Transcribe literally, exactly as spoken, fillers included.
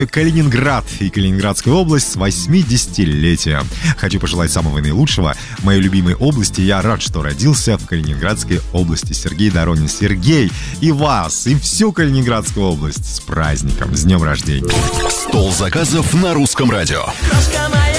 Калининград и Калининградская область с восьмидесятилетием. Хочу пожелать самого наилучшего моей любимой области. Я рад, что родился в Калининградской области. Сергей Доронин. Сергей, и вас, и всю Калининградскую область с праздником, с днем рождения. Стол заказов на Русском радио.